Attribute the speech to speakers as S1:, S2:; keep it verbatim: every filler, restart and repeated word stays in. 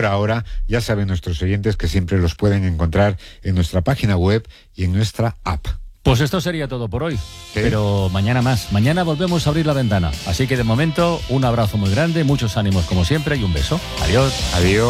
S1: por ahora, ya saben nuestros oyentes que siempre los pueden encontrar en nuestra página web y en nuestra app.
S2: Pues esto sería todo por hoy,
S1: ¿Sí?
S2: Pero mañana más. Mañana volvemos a abrir la ventana. Así que de momento, un abrazo muy grande, muchos ánimos como siempre y un beso. Adiós.
S1: Adiós.